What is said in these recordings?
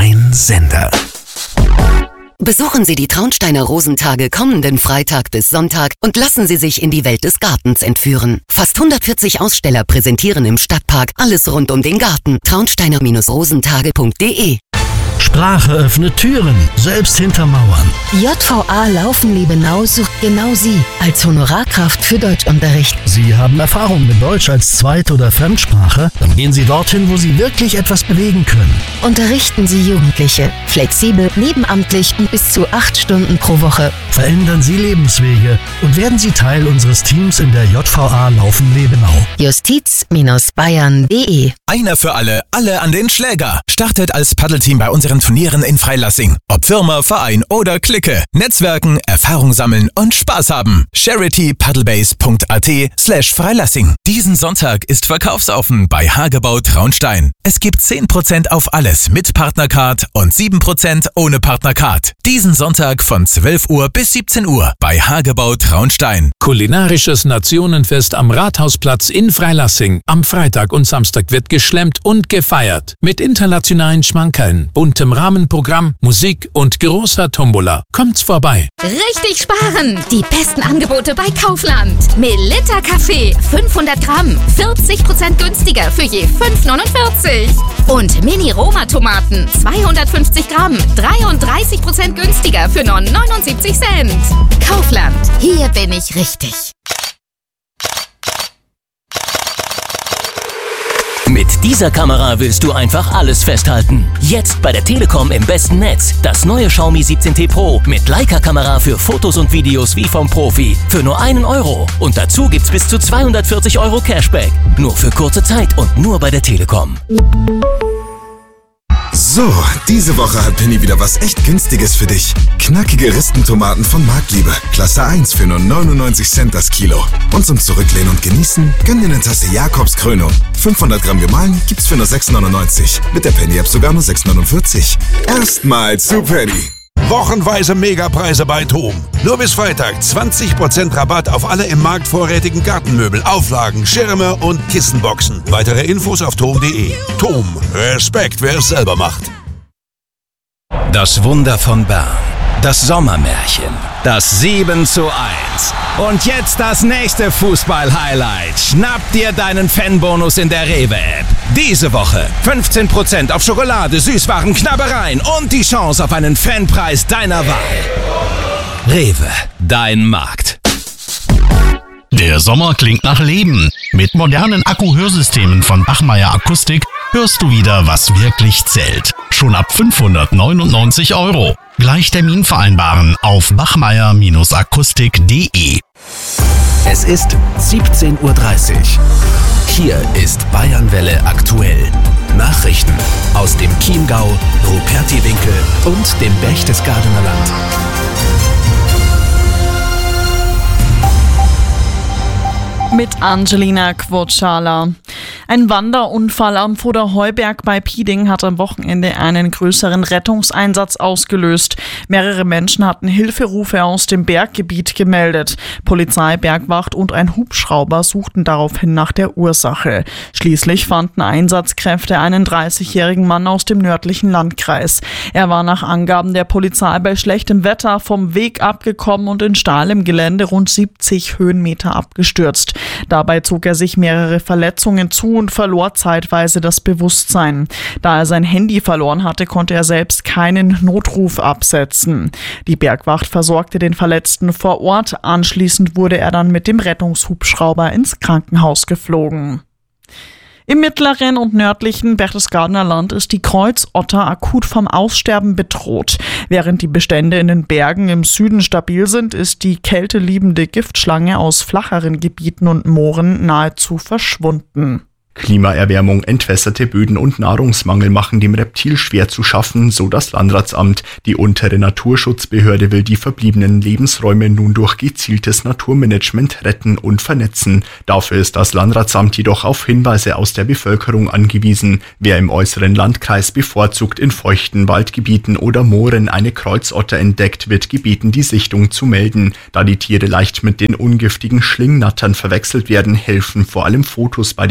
Ein Sender. Besuchen Sie die Traunsteiner Rosentage kommenden Freitag bis Sonntag und lassen Sie sich in die Welt des Gartens entführen. Fast 140 Aussteller präsentieren im Stadtpark alles rund um den Garten. traunsteiner-rosentage.de. Sprache öffnet Türen, selbst hinter Mauern. JVA Laufen-Liebenau sucht genau Sie als Honorarkraft für Deutschunterricht. Sie haben Erfahrung mit Deutsch als Zweit- oder Fremdsprache? Dann gehen Sie dorthin, wo Sie wirklich etwas bewegen können. Unterrichten Sie Jugendliche, flexibel, nebenamtlich und bis zu 8 Stunden pro Woche. Verändern Sie Lebenswege und werden Sie Teil unseres Teams in der JVA Laufen-Liebenau. Justiz-Bayern.de. Einer für alle, alle an den Schläger. Startet als Paddelteam bei unseren Turnieren in Freilassing. Ob Firma, Verein oder Clique. Netzwerken, Erfahrung sammeln und Spaß haben. charitypaddlebase.at/Freilassing. Diesen Sonntag ist verkaufsoffen bei Hagebau Traunstein. Es gibt 10% auf alles mit Partnercard und 7% ohne Partnercard. Diesen Sonntag von 12 Uhr bis 17 Uhr bei Hagebau Traunstein. Kulinarisches Nationenfest am Rathausplatz in Freilassing. Am Freitag und Samstag wird geschlemmt und gefeiert. Mit internationalen Schmankerln, buntem Rahmenprogramm, Musik und großer Tombola. Kommt's vorbei. Richtig sparen! Die besten Angebote bei Kaufland. Melitta Kaffee, 500 Gramm, 40% günstiger für je 5,49. Und Mini-Roma-Tomaten, 250 Gramm, 33% günstiger für nur 79 Cent. Kaufland, hier bin ich richtig. Mit dieser Kamera willst du einfach alles festhalten. Jetzt bei der Telekom im besten Netz. Das neue Xiaomi 17T Pro mit Leica-Kamera für Fotos und Videos wie vom Profi. Für nur 1 Euro. Und dazu gibt's bis zu 240 Euro Cashback. Nur für kurze Zeit und nur bei der Telekom. So, diese Woche hat Penny wieder was echt Günstiges für dich. Knackige Ristentomaten von Marktliebe. Klasse 1 für nur 99 Cent das Kilo. Und zum Zurücklehnen und Genießen, gönn dir eine Tasse Jakobs Krönung. 500 Gramm gemahlen gibt's für nur 6,99. Mit der Penny-App sogar nur 6,49. Erstmal zu Penny. Wochenweise Megapreise bei TOM. Nur bis Freitag 20% Rabatt auf alle im Markt vorrätigen Gartenmöbel, Auflagen, Schirme und Kissenboxen. Weitere Infos auf tom.de. TOM. Respekt, wer es selber macht. Das Wunder von Bern. Das Sommermärchen. Das 7:1. Und jetzt das nächste Fußball-Highlight. Schnapp dir deinen Fanbonus in der Rewe-App. Diese Woche 15% auf Schokolade, Süßwaren, Knabbereien und die Chance auf einen Fanpreis deiner Wahl. Rewe, dein Markt. Der Sommer klingt nach Leben. Mit modernen Akku-Hörsystemen von Bachmeier Akustik hörst du wieder, was wirklich zählt. Schon ab 599 Euro. Gleich Termin vereinbaren auf bachmeier-akustik.de. Es ist 17:30 Uhr. Hier ist Bayernwelle aktuell. Nachrichten aus dem Chiemgau, Rupertiwinkel und dem Berchtesgadener Land. Mit Angelina Quotschala. Ein Wanderunfall am Voderheuberg bei Pieding hat am Wochenende einen größeren Rettungseinsatz ausgelöst. Mehrere Menschen hatten Hilferufe aus dem Berggebiet gemeldet. Polizei, Bergwacht und ein Hubschrauber suchten daraufhin nach der Ursache. Schließlich fanden Einsatzkräfte einen 30-jährigen Mann aus dem nördlichen Landkreis. Er war nach Angaben der Polizei bei schlechtem Wetter vom Weg abgekommen und in steilem Gelände rund 70 Höhenmeter abgestürzt. Dabei zog er sich mehrere Verletzungen zu und verlor zeitweise das Bewusstsein. Da er sein Handy verloren hatte, konnte er selbst keinen Notruf absetzen. Die Bergwacht versorgte den Verletzten vor Ort. Anschließend wurde er dann mit dem Rettungshubschrauber ins Krankenhaus geflogen. Im mittleren und nördlichen Berchtesgadener Land ist die Kreuzotter akut vom Aussterben bedroht. Während die Bestände in den Bergen im Süden stabil sind, ist die kälteliebende Giftschlange aus flacheren Gebieten und Mooren nahezu verschwunden. Klimaerwärmung, entwässerte Böden und Nahrungsmangel machen dem Reptil schwer zu schaffen, so das Landratsamt. Die untere Naturschutzbehörde will die verbliebenen Lebensräume nun durch gezieltes Naturmanagement retten und vernetzen. Dafür ist das Landratsamt jedoch auf Hinweise aus der Bevölkerung angewiesen. Wer im äußeren Landkreis bevorzugt in feuchten Waldgebieten oder Mooren eine Kreuzotter entdeckt, wird gebeten, die Sichtung zu melden. Da die Tiere leicht mit den ungiftigen Schlingnattern verwechselt werden, helfen vor allem Fotos bei der Erfassung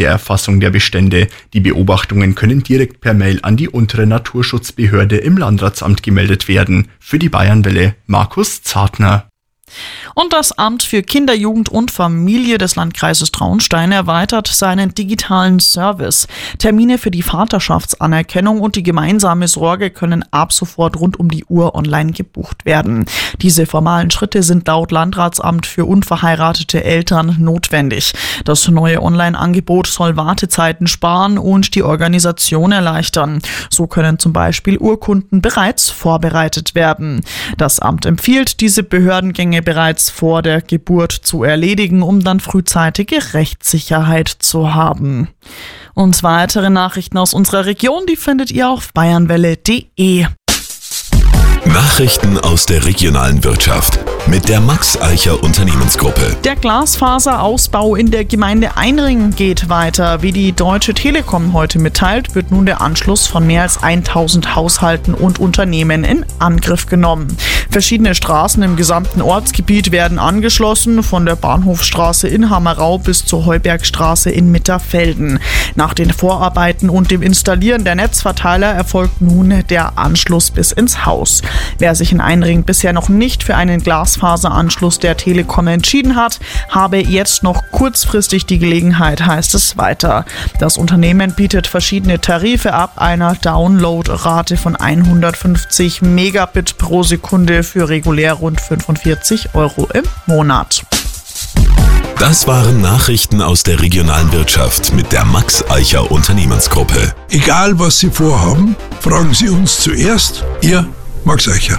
Erfassung der Bestände. Die Beobachtungen können direkt per Mail an die untere Naturschutzbehörde im Landratsamt gemeldet werden. Für die Bayernwelle Markus Zartner. Und das Amt für Kinder, Jugend und Familie des Landkreises Traunstein erweitert seinen digitalen Service. Termine für die Vaterschaftsanerkennung und die gemeinsame Sorge können ab sofort rund um die Uhr online gebucht werden. Diese formalen Schritte sind laut Landratsamt für unverheiratete Eltern notwendig. Das neue Online-Angebot soll Wartezeiten sparen und die Organisation erleichtern. So können zum Beispiel Urkunden bereits vorbereitet werden. Das Amt empfiehlt, diese Behördengänge bereits vor der Geburt zu erledigen, um dann frühzeitige Rechtssicherheit zu haben. Und weitere Nachrichten aus unserer Region, die findet ihr auf bayernwelle.de. Nachrichten aus der regionalen Wirtschaft mit der Max Eicher Unternehmensgruppe. Der Glasfaserausbau in der Gemeinde Einring geht weiter. Wie die Deutsche Telekom heute mitteilt, wird nun der Anschluss von mehr als 1000 Haushalten und Unternehmen in Angriff genommen. Verschiedene Straßen im gesamten Ortsgebiet werden angeschlossen, von der Bahnhofstraße in Hammerau bis zur Heubergstraße in Mitterfelden. Nach den Vorarbeiten und dem Installieren der Netzverteiler erfolgt nun der Anschluss bis ins Haus. Wer sich in Einring bisher noch nicht für einen Glasfaseranschluss der Telekom entschieden hat, habe jetzt noch kurzfristig die Gelegenheit, heißt es weiter. Das Unternehmen bietet verschiedene Tarife ab einer Downloadrate von 150 Megabit pro Sekunde für regulär rund 45 € im Monat. Das waren Nachrichten aus der regionalen Wirtschaft mit der Max Eicher Unternehmensgruppe. Egal was Sie vorhaben, fragen Sie uns zuerst. Ihr Max Eicher.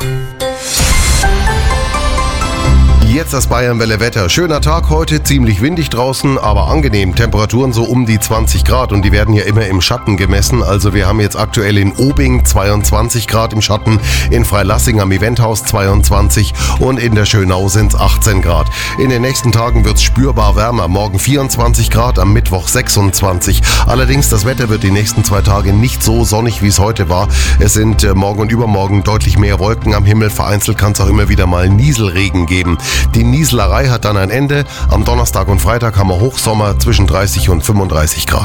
Jetzt das Bayernwelle Wetter. Schöner Tag heute, ziemlich windig draußen, aber angenehm. Temperaturen so um die 20 Grad und die werden ja immer im Schatten gemessen. Also wir haben jetzt aktuell in Obing 22 Grad im Schatten, in Freilassing am Eventhaus 22 und in der Schönau sind es 18 Grad. In den nächsten Tagen wird es spürbar wärmer. Morgen 24 Grad, am Mittwoch 26. Allerdings, das Wetter wird die nächsten 2 Tage nicht so sonnig, wie es heute war. Es sind morgen und übermorgen deutlich mehr Wolken am Himmel. Vereinzelt kann es auch immer wieder mal Nieselregen geben. Die Nieselerei hat dann ein Ende. Am Donnerstag und Freitag haben wir Hochsommer zwischen 30 und 35 Grad.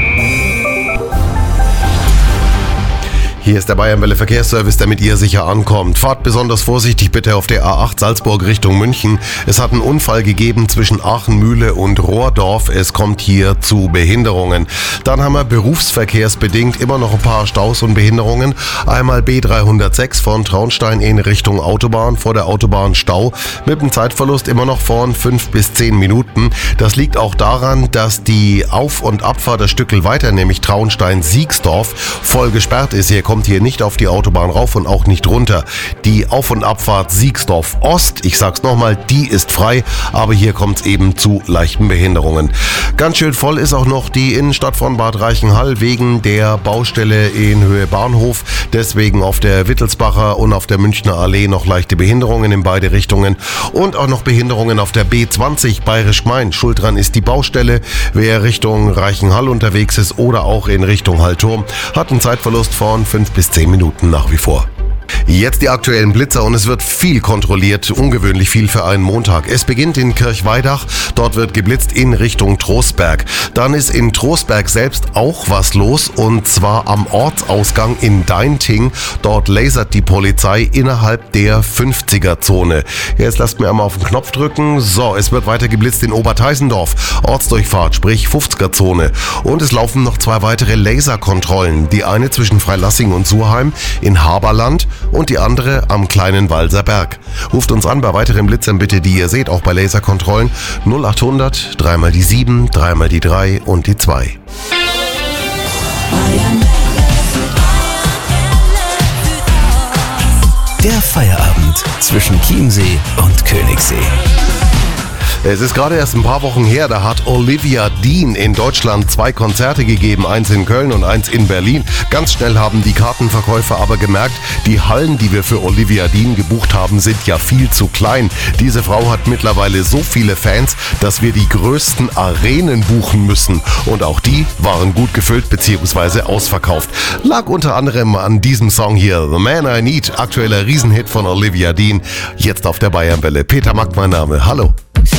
Hier ist der Bayernwelle Verkehrsservice, damit ihr sicher ankommt. Fahrt besonders vorsichtig bitte auf der A8 Salzburg Richtung München. Es hat einen Unfall gegeben zwischen Aachenmühle und Rohrdorf. Es kommt hier zu Behinderungen. Dann haben wir berufsverkehrsbedingt immer noch ein paar Staus und Behinderungen. Einmal B306 von Traunstein in Richtung Autobahn, vor der Autobahn Stau. Mit einem Zeitverlust immer noch von 5 bis 10 Minuten. Das liegt auch daran, dass die Auf- und Abfahrt das Stückel weiter, nämlich Traunstein-Siegsdorf, voll gesperrt ist. Ihr kommt hier nicht auf die Autobahn rauf und auch nicht runter. Die Auf- und Abfahrt Siegsdorf Ost, ich sag's nochmal, die ist frei, aber hier kommt's eben zu leichten Behinderungen. Ganz schön voll ist auch noch die Innenstadt von Bad Reichenhall wegen der Baustelle in Höhe Bahnhof. Deswegen auf der Wittelsbacher und auf der Münchner Allee noch leichte Behinderungen in beide Richtungen und auch noch Behinderungen auf der B20 Bayerisch-Main. Schuld dran ist die Baustelle. Wer Richtung Reichenhall unterwegs ist oder auch in Richtung Hallturm, hat einen Zeitverlust von 5 bis 10 Minuten nach wie vor. Jetzt die aktuellen Blitzer und es wird viel kontrolliert, ungewöhnlich viel für einen Montag. Es beginnt in Kirchweidach, dort wird geblitzt in Richtung Trostberg. Dann ist in Trostberg selbst auch was los und zwar am Ortsausgang in Deinting. Dort lasert die Polizei innerhalb der 50er-Zone. Jetzt lasst mir einmal auf den Knopf drücken. So, es wird weiter geblitzt in Oberteisendorf, Ortsdurchfahrt, sprich 50er-Zone. Und es laufen noch 2 weitere Laserkontrollen. Die eine zwischen Freilassing und Surheim in Haberland und die andere am kleinen Walser Berg. Ruft uns an bei weiteren Blitzern bitte, die ihr seht, auch bei Laserkontrollen 0800 3 mal die 7, 3 mal die 3 und die 2. Der Feierabend zwischen Chiemsee und Königssee. Es ist gerade erst ein paar Wochen her, da hat Olivia Dean in Deutschland 2 Konzerte gegeben, eins in Köln und eins in Berlin. Ganz schnell haben die Kartenverkäufer aber gemerkt, die Hallen, die wir für Olivia Dean gebucht haben, sind ja viel zu klein. Diese Frau hat mittlerweile so viele Fans, dass wir die größten Arenen buchen müssen. Und auch die waren gut gefüllt bzw. ausverkauft. Lag unter anderem an diesem Song hier, The Man I Need, aktueller Riesenhit von Olivia Dean. Jetzt auf der Bayernwelle. Peter Mack mein Name. Hallo.